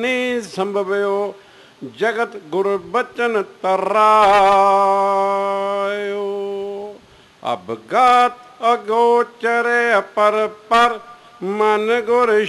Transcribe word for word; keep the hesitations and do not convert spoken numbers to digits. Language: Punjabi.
ਨਹੀਂ ਸੰਭਵਿਓ ਜਗਤ ਗੁਰ ਬਚਨ ਤਰਾਇਓ। ਅਬਗਾਤ ਅਗੋਚਰ ਪਰ ਪਰ ਮਨ ਗੁਰ